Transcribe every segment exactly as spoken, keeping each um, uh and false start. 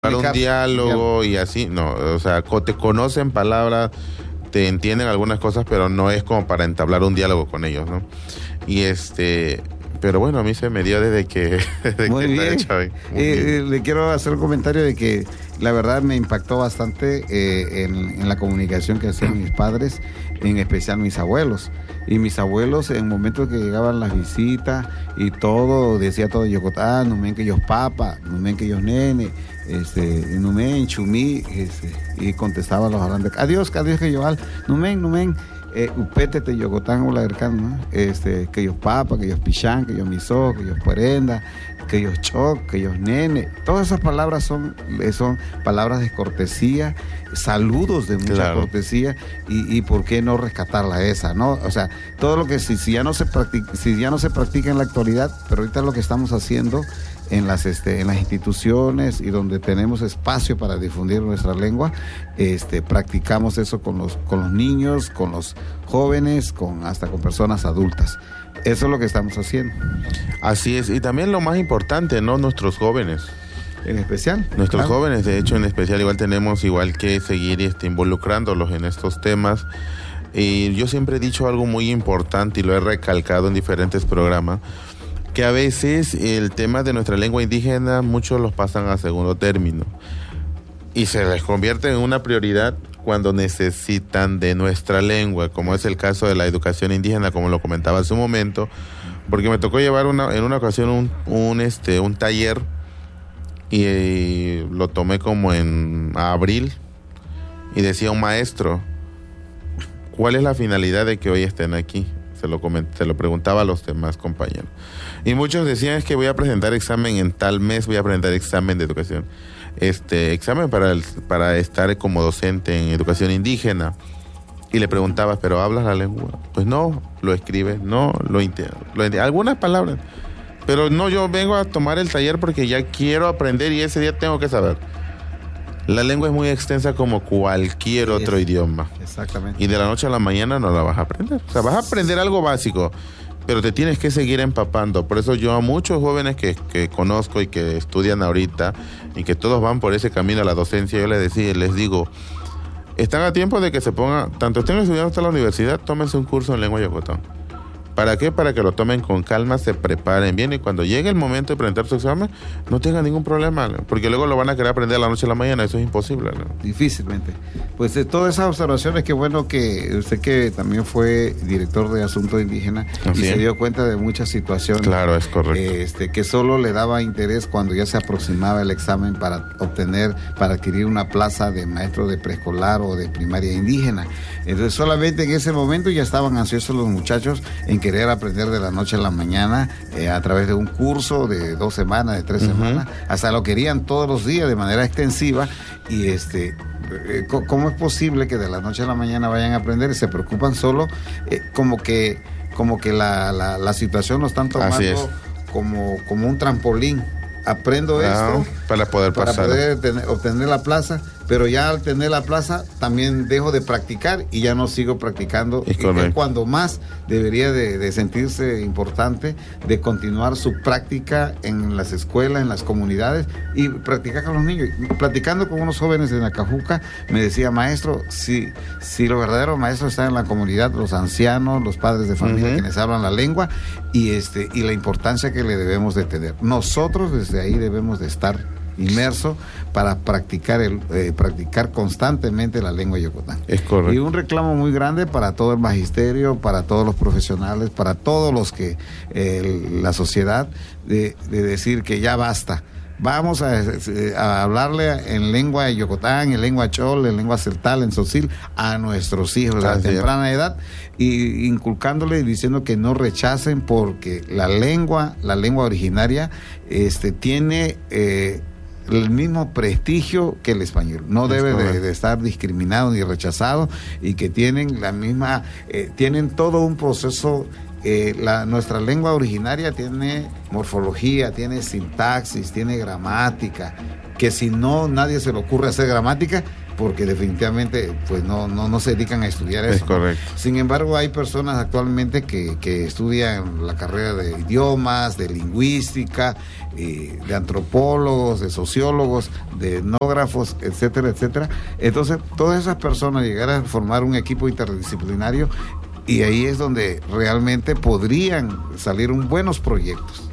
un diálogo y así, no, o sea, te conocen palabras, te entienden algunas cosas, pero no es como para entablar un diálogo con ellos, ¿no? Y este, pero bueno, a mí se me dio desde que... Desde Muy que bien. Muy eh, bien. Eh, le quiero hacer un comentario de que la verdad me impactó bastante eh, en, en la comunicación que hacían mis padres, en especial mis abuelos. Y mis abuelos, en momentos que llegaban las visitas y todo, decía todo Yocotá, no men que ellos papa, no men que ellos nene, este, no men chumí, este, y contestaba los hablantes, adiós, adiós que yo al, no men, no men, eh, upete te Yocotán o la ¿no? Este, que ellos papa, que ellos pichán, que ellos miso, que ellos puerenda, que ellos choc, que ellos nene, todas esas palabras son, son palabras de cortesía, saludos de mucha Claro. cortesía, y, y por qué no rescatarla esa, ¿no? O sea, todo lo que si, si ya no se practica, si ya no se practica en la actualidad, pero ahorita lo que estamos haciendo en las este, en las instituciones y donde tenemos espacio para difundir nuestra lengua, este, practicamos eso con los, con los niños, con los jóvenes, con hasta con personas adultas. Eso es lo que estamos haciendo. Así es, y también lo más importante, ¿no? Nuestros jóvenes. En especial. Nuestros claro. jóvenes, de hecho, en especial, igual tenemos igual que seguir este, involucrándolos en estos temas. Y yo siempre he dicho algo muy importante y lo he recalcado en diferentes programas, que a veces el tema de nuestra lengua indígena muchos los pasan a segundo término y se les convierte en una prioridad cuando necesitan de nuestra lengua, como es el caso de la educación indígena, como lo comentaba hace un momento, porque me tocó llevar una, en una ocasión un, un, este, un taller y, y lo tomé como en abril y decía un maestro, ¿cuál es la finalidad de que hoy estén aquí? Se lo, comenté, se lo preguntaba a los demás compañeros. Y muchos decían, es que voy a presentar examen en tal mes, voy a presentar examen de educación. Este, examen para, el, para estar como docente en educación indígena. Y le preguntaba, ¿pero hablas la lengua? Pues no, lo escribes, no, lo entiendo. Algunas palabras. Pero no, yo vengo a tomar el taller porque ya quiero aprender y ese día tengo que saber. La lengua es muy extensa como cualquier sí, otro es, idioma. Exactamente. Y de la noche a la mañana no la vas a aprender. O sea, vas a aprender algo básico, pero te tienes que seguir empapando. Por eso yo a muchos jóvenes que, que conozco y que estudian ahorita y que todos van por ese camino a la docencia, yo les, decía, les digo, están a tiempo de que se pongan, tanto estén estudiando hasta la universidad, tómense un curso en lengua yocotán. ¿Para qué? Para que lo tomen con calma, se preparen bien y cuando llegue el momento de presentar su examen no tengan ningún problema, ¿no? Porque luego lo van a querer aprender a la noche a la mañana, eso es imposible, ¿no? Difícilmente. Pues de todas esas observaciones, qué bueno que usted que también fue director de Asuntos Indígenas y se dio cuenta de muchas situaciones. Claro, es correcto. Este, que solo le daba interés cuando ya se aproximaba el examen para obtener, para adquirir una plaza de maestro de preescolar o de primaria indígena. Entonces solamente en ese momento ya estaban ansiosos los muchachos en querer aprender de la noche a la mañana eh, a través de un curso de dos semanas, de tres uh-huh. semanas, hasta lo querían todos los días de manera extensiva y este, eh, ¿cómo es posible que de la noche a la mañana vayan a aprender y se preocupan solo eh, como que, como que la, la, la situación lo están tomando como, como un trampolín? Aprendo no, esto para poder para pasar. poder tener, obtener la plaza, pero ya al tener la plaza también dejo de practicar y ya no sigo practicando. Es, y es cuando más debería de, de sentirse importante de continuar su práctica en las escuelas, en las comunidades y practicar con los niños. Platicando con unos jóvenes de Nacajuca, me decía, maestro, si, si los verdaderos maestros están en la comunidad, los ancianos, los padres de familia, uh-huh. quienes hablan la lengua y, este, y la importancia que le debemos de tener. Nosotros desde ahí debemos de estar inmerso para practicar el eh, practicar constantemente la lengua yocotán. Es correcto. Y un reclamo muy grande para todo el magisterio, para todos los profesionales, para todos los que eh, la sociedad de, de decir que ya basta. Vamos a, a hablarle en lengua de yocotán, en lengua chol, en lengua celtal, en sotzil, a nuestros hijos a temprana edad, y inculcándole y diciendo que no rechacen porque la lengua, la lengua originaria, este, tiene eh, el mismo prestigio que el español. No debe de, de estar discriminado ni rechazado y que tienen la misma, eh, tienen todo un proceso. Eh, la, nuestra lengua originaria tiene morfología, tiene sintaxis, tiene gramática, que si no, nadie se le ocurre hacer gramática, porque definitivamente pues no, no, no se dedican a estudiar eso. Es correcto. Sin embargo, hay personas actualmente que, que estudian la carrera de idiomas, de lingüística, eh, de antropólogos, de sociólogos, de etnógrafos, etcétera, etcétera. Entonces, todas esas personas llegar a formar un equipo interdisciplinario, y ahí es donde realmente podrían salir un buenos proyectos.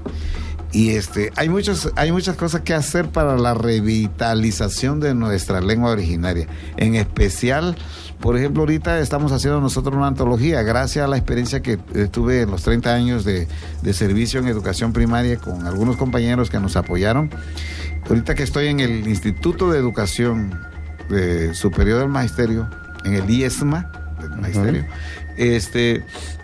Y este, hay muchas, hay muchas cosas que hacer para la revitalización de nuestra lengua originaria. En especial, por ejemplo, ahorita estamos haciendo nosotros una antología, gracias a la experiencia que tuve en los treinta años de, de servicio en educación primaria con algunos compañeros que nos apoyaron. Ahorita que estoy en el Instituto de Educación eh, Superior del Magisterio, en el I E S M A del Magisterio, uh-huh. este...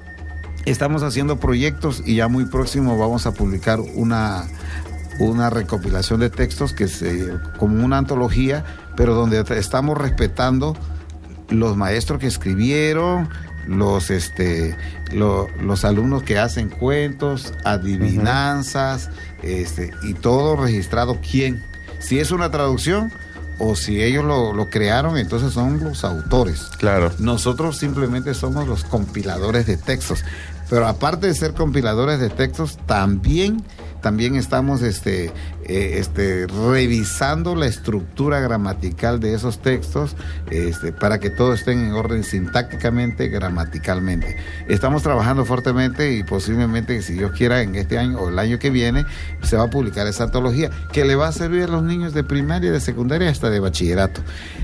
estamos haciendo proyectos y ya muy próximo vamos a publicar una, una recopilación de textos que se, como una antología, pero donde estamos respetando los maestros que escribieron, los este lo, los alumnos que hacen cuentos, adivinanzas, uh-huh. este, y todo registrado quién. Si es una traducción o si ellos lo, lo crearon, entonces son los autores. Claro. Nosotros simplemente somos los compiladores de textos. Pero aparte de ser compiladores de textos, también, también estamos este, eh, este, revisando la estructura gramatical de esos textos este, para que todos estén en orden sintácticamente, gramaticalmente. Estamos trabajando fuertemente y posiblemente, si Dios quiera, en este año o el año que viene, se va a publicar esa antología que le va a servir a los niños de primaria, de secundaria hasta de bachillerato.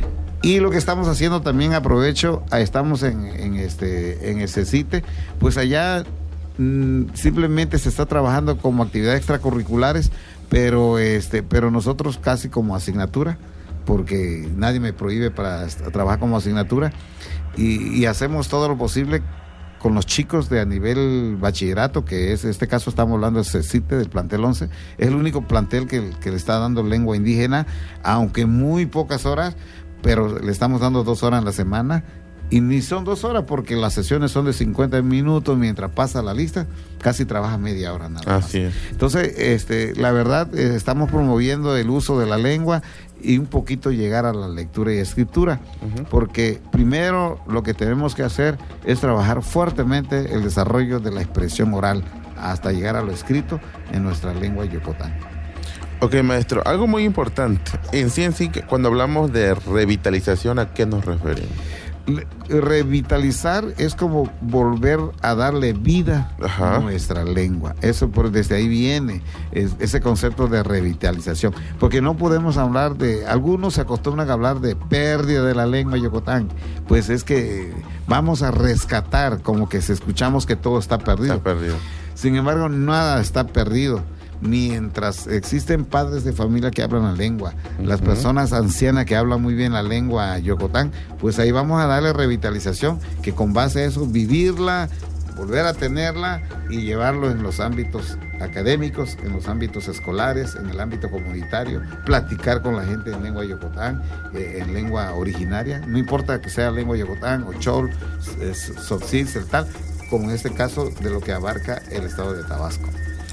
Y lo que estamos haciendo también, aprovecho, estamos en, en este en el CECITE, pues allá mmm, simplemente se está trabajando como actividades extracurriculares, pero este pero nosotros casi como asignatura, porque nadie me prohíbe para trabajar como asignatura, y, y hacemos todo lo posible con los chicos de a nivel bachillerato, que es, en este caso estamos hablando del CECITE, del plantel once, es el único plantel que, que le está dando lengua indígena, aunque muy pocas horas, pero le estamos dando dos horas en la semana, y ni son dos horas porque las sesiones son de cincuenta minutos, mientras pasa la lista, casi trabaja media hora nada más. Así es. Entonces, este, la verdad, eh, estamos promoviendo el uso de la lengua y un poquito llegar a la lectura y escritura, uh-huh. porque primero lo que tenemos que hacer es trabajar fuertemente el desarrollo de la expresión oral hasta llegar a lo escrito en nuestra lengua yocotán. Ok, maestro, algo muy importante. En sí, en sí, cuando hablamos de revitalización, ¿a qué nos referimos? Revitalizar es como volver a darle vida Ajá. a nuestra lengua. Eso por, desde ahí viene es, ese concepto de revitalización. Porque no podemos hablar de... Algunos se acostumbran a hablar de pérdida de la lengua yocotán. Pues es que vamos a rescatar, como que si escuchamos que todo está perdido. Está perdido. Sin embargo, nada está perdido. Mientras existen padres de familia que hablan la lengua, uh-huh. las personas ancianas que hablan muy bien la lengua yocotán, pues ahí vamos a darle revitalización, que con base a eso, vivirla, volver a tenerla y llevarlo en los ámbitos académicos, en los ámbitos escolares, en el ámbito comunitario, platicar con la gente en lengua yocotán, eh, en lengua originaria, no importa que sea lengua yocotán o chol, tzotzil, celtal, como en este caso de lo que abarca el estado de Tabasco.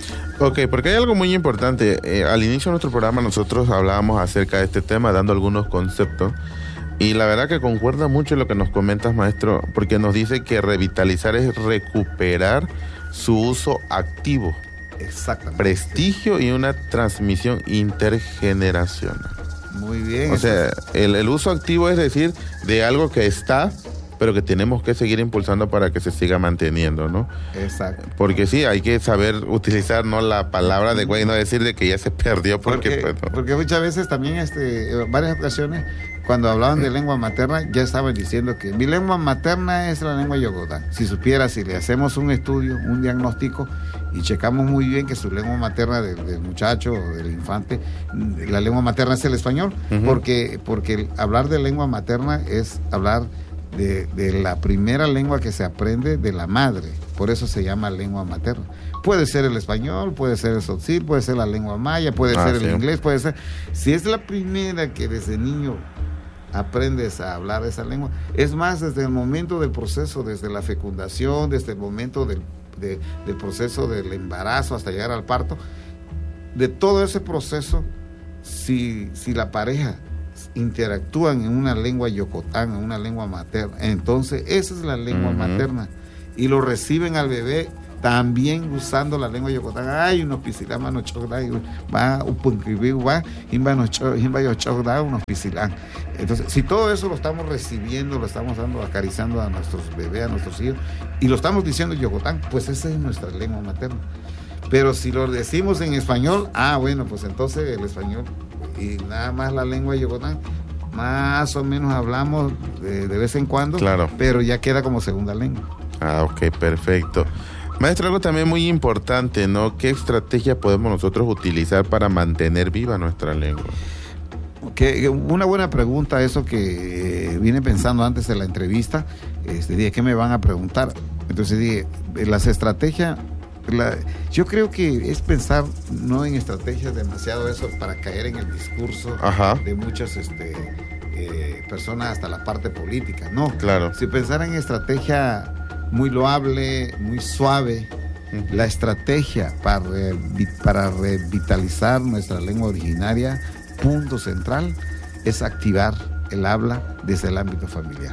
Ok, porque hay algo muy importante. Eh, al inicio de nuestro programa nosotros hablábamos acerca de este tema, dando algunos conceptos, y la verdad que concuerda mucho lo que nos comentas, maestro, porque nos dice que revitalizar es recuperar su uso activo. Exactamente. Prestigio y una transmisión intergeneracional. Muy bien. O sea, el, el uso activo es decir, de algo que está, pero que tenemos que seguir impulsando para que se siga manteniendo, ¿no? Exacto. Porque sí, hay que saber utilizar, ¿no?, la palabra de güey, no decir de que ya se perdió, porque... Porque, pues, no. porque muchas veces también, este, en varias ocasiones, cuando hablaban de lengua materna, ya estaban diciendo que mi lengua materna es la lengua yocotán. Si supiera, si le hacemos un estudio, un diagnóstico, y checamos muy bien que su lengua materna del, del muchacho o del infante, la lengua materna es el español, uh-huh. porque, porque hablar de lengua materna es hablar De, de la primera lengua que se aprende de la madre, por eso se llama lengua materna. Puede ser el español, puede ser el tzotzil, puede ser la lengua maya, puede ah, ser sí. el inglés, puede ser... Si es la primera que desde niño aprendes a hablar esa lengua, es más, desde el momento del proceso, desde la fecundación, desde el momento del, de, del proceso del embarazo hasta llegar al parto, de todo ese proceso si, si la pareja interactúan en una lengua yocotán, en una lengua materna, entonces esa es la lengua uh-huh. materna, y lo reciben al bebé también usando la lengua yocotán. Ay, unos pisilán, unos choclán, va un punquibiu, va, imba yo choclán, unos pisilán. Entonces, si todo eso lo estamos recibiendo, lo estamos dando, acariciando a nuestros bebés, a nuestros hijos, y lo estamos diciendo yocotán, pues esa es nuestra lengua materna. Pero si lo decimos en español, ah, bueno, pues entonces el español y nada más la lengua yocotán, más o menos hablamos de, de vez en cuando, claro, pero ya queda como segunda lengua. Ah, ok, perfecto. Maestro, algo también muy importante, ¿no? ¿Qué estrategia podemos nosotros utilizar para mantener viva nuestra lengua? Que una buena pregunta, eso que eh, vine pensando antes de la entrevista. Este, dije, ¿qué me van a preguntar? Entonces dije, las estrategias, la, yo creo que es pensar no en estrategias demasiado eso para caer en el discurso Ajá. de muchas este, eh, personas, hasta la parte política, no. Claro. Si pensar en estrategia muy loable, muy suave, uh-huh. la estrategia para, para revitalizar nuestra lengua originaria, punto central, es activar el habla desde el ámbito familiar.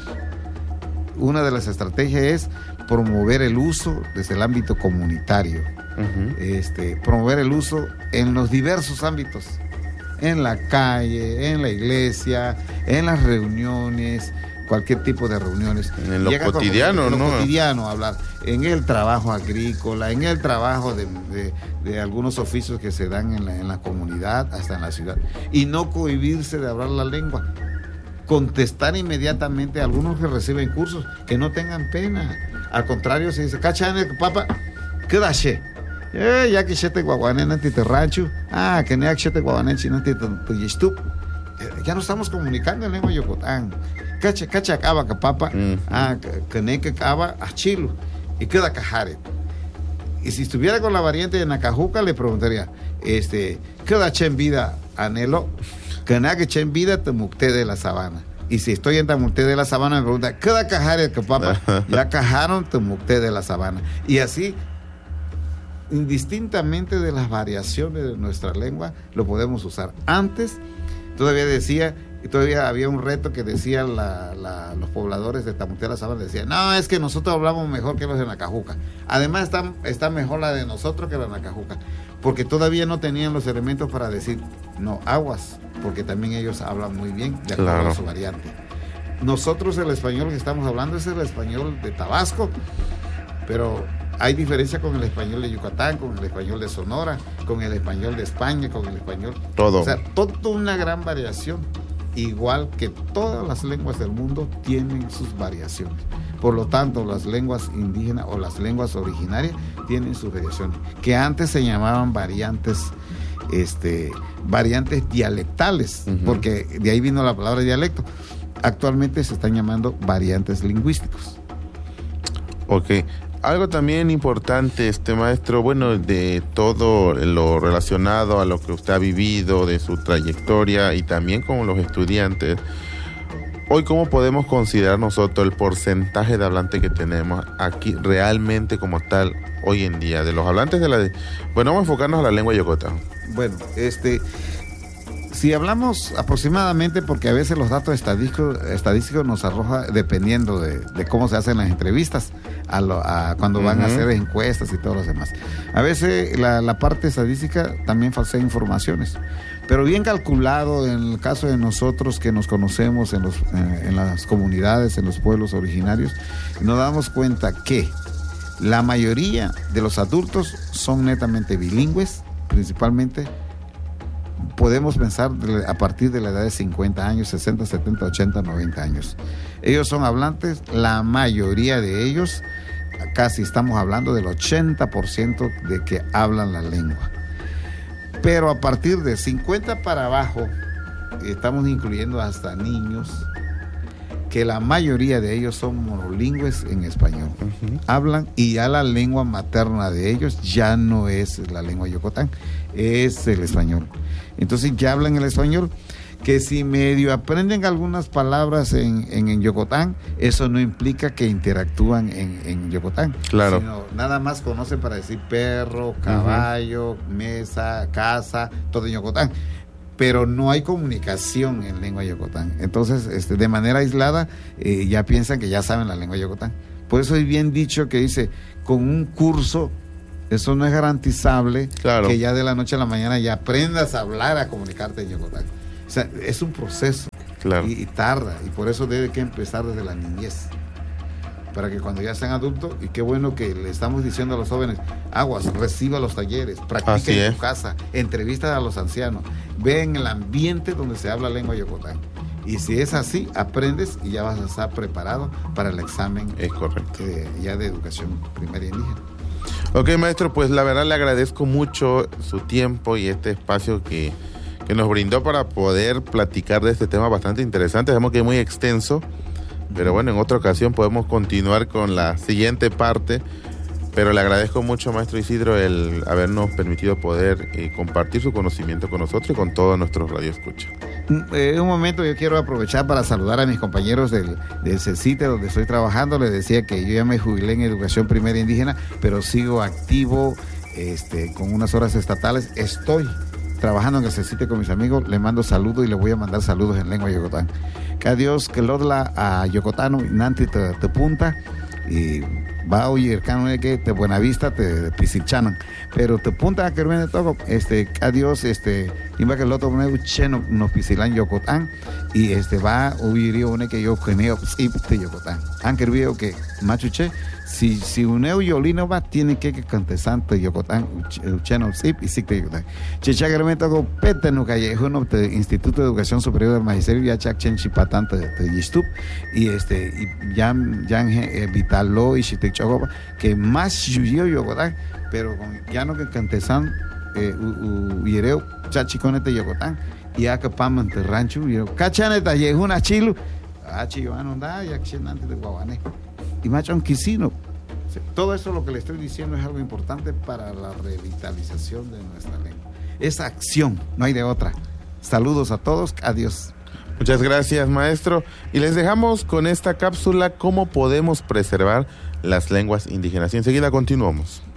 Una de las estrategias es promover el uso desde el ámbito comunitario, uh-huh. este, promover el uso en los diversos ámbitos, en la calle, en la iglesia, en las reuniones, cualquier tipo de reuniones. En lo Llega cotidiano, con, en ¿no? En lo cotidiano, hablar. En el trabajo agrícola, en el trabajo de, de, de algunos oficios que se dan en la, en la comunidad, hasta en la ciudad. Y no cohibirse de hablar la lengua. Contestar inmediatamente a algunos que reciben cursos, que no tengan pena. Al contrario, se dice, cachane, papa, quedache. Eh, ya que chete guaguané nanti te rancho, ah, que ne chete guaguané chinanti te yestup. Ya no estamos comunicando en lengua yocotán. Cacha, cacha acaba que papa, uh-huh. ah, que ne que acaba a chilo y queda cajare. Y si estuviera con la variante de Nacajuca, le preguntaría, este, queda chen vida anhelo, que na que chen vida te mucté de la sabana. Y si estoy en Tamucté de la Sabana, me pregunta, queda cajare que papa, ya cajaron te mucté de la sabana. Y así, indistintamente de las variaciones de nuestra lengua, lo podemos usar. Antes, todavía decía, y todavía había un reto que decían la, la, los pobladores de Tamucté de la Sabana, decían, no, es que nosotros hablamos mejor que los de Nacajuca. Además, está, está mejor la de nosotros que la de Nacajuca, porque todavía no tenían los elementos para decir, no, aguas, porque también ellos hablan muy bien de acuerdo claro. a su variante. Nosotros el español que estamos hablando es el español de Tabasco, pero hay diferencia con el español de Yucatán, con el español de Sonora, con el español de España, con el español... Todo. O sea, toda una gran variación, igual que todas las lenguas del mundo tienen sus variaciones. Por lo tanto, las lenguas indígenas o las lenguas originarias tienen sus variaciones, que antes se llamaban variantes, este, variantes dialectales, uh-huh. porque de ahí vino la palabra dialecto. Actualmente se están llamando variantes lingüísticos. Ok. Algo también importante, este maestro, bueno, de todo lo relacionado a lo que usted ha vivido, de su trayectoria y también con los estudiantes, hoy, ¿cómo podemos considerar nosotros el porcentaje de hablantes que tenemos aquí realmente como tal hoy en día? De los hablantes de la... De... Bueno, vamos a enfocarnos a la lengua yocotán. Bueno, este... si hablamos aproximadamente, porque a veces los datos estadísticos, estadísticos nos arroja dependiendo de, de cómo se hacen las entrevistas, a lo, a cuando van uh-huh. a hacer encuestas y todos los demás. A veces la, la parte estadística también falsea informaciones, pero bien calculado en el caso de nosotros que nos conocemos en, los, eh, en las comunidades, en los pueblos originarios, nos damos cuenta que la mayoría de los adultos son netamente bilingües, principalmente. Podemos pensar a partir de la edad de cincuenta años, sesenta, setenta, ochenta, noventa años. Ellos son hablantes, la mayoría de ellos, casi estamos hablando del ochenta por ciento de que hablan la lengua. Pero a partir de cincuenta para abajo, estamos incluyendo hasta niños, que la mayoría de ellos son monolingües en español. Uh-huh. Hablan, y ya la lengua materna de ellos ya no es la lengua yocotán, es el español. Entonces ya hablan el español, que si medio aprenden algunas palabras en, en, en yocotán, eso no implica que interactúan en, en yocotán. Claro. Sino nada más conocen para decir perro, caballo, uh-huh. mesa, casa, todo en yocotán. pero no hay comunicación en lengua yocotán. Entonces, este, de manera aislada, eh, ya piensan que ya saben la lengua yocotán. Por eso es bien dicho que dice, con un curso, eso no es garantizable, claro, que ya de la noche a la mañana ya aprendas a hablar, a comunicarte en yocotán. O sea, es un proceso, claro, y, y tarda, y por eso debe que empezar desde la niñez, para que cuando ya sean adultos, y qué bueno que le estamos diciendo a los jóvenes, aguas, reciba los talleres, practique en su casa, entrevista a los ancianos, ve en el ambiente donde se habla lengua yocotán. Y si es así, aprendes y ya vas a estar preparado para el examen. Es correcto. Eh, ya de educación primaria indígena. Ok, maestro, pues la verdad le agradezco mucho su tiempo y este espacio que, que nos brindó para poder platicar de este tema bastante interesante. Sabemos que es muy extenso, pero bueno, en otra ocasión podemos continuar con la siguiente parte. Pero le agradezco mucho, maestro Isidro, el habernos permitido poder eh, compartir su conocimiento con nosotros y con todos nuestros radioescuchas. En un momento yo quiero aprovechar para saludar a mis compañeros del, del CECITE, donde estoy trabajando. Les decía que yo ya me jubilé en educación primaria indígena, pero sigo activo este, con unas horas estatales. Estoy trabajando en el CECITE con mis amigos. Le mando saludos y les voy a mandar saludos en lengua yocotán. Que adiós, que lodla a yocotano, nanti te, te punta, y va a oír que te Buenavista te pisilchanan, pero te punta que viene todo este adiós este iba que el otro me cheno nos pisilan yocotán y este va a oír une que yo geneo te yocotán aunque veo que machuche si si uneo yolino va tiene que contestante yocotán cheno zip y sí te yocotán chicha que me toco pete no callejo no te Instituto de Educación Superior del Magisterio ya chachen chipatán te yistup y este y ya ya vitalo y si te choco que más yuyo yocotán pero con ya no que contestan eh uyereo chachiconete yocotán y acá pamante rancho y cachaneta y una chilu ah chivano da ya chenante de guabané y machón quisino. Todo eso lo que le estoy diciendo es algo importante para la revitalización de nuestra lengua. Es acción, no hay de otra. Saludos a todos, adiós. Muchas gracias, maestro. Y les dejamos con esta cápsula cómo podemos preservar las lenguas indígenas. Y enseguida continuamos.